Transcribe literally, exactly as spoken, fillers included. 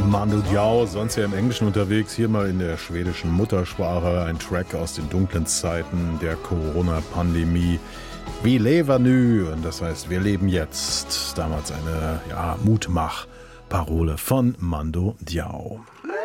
Mando Diao, sonst ja im Englischen unterwegs, hier mal in der schwedischen Muttersprache, ein Track aus den dunklen Zeiten der Corona-Pandemie. Vi lever nu, und das heißt, wir leben jetzt. Damals eine ja, Mutmach-Parole von Mando Diao.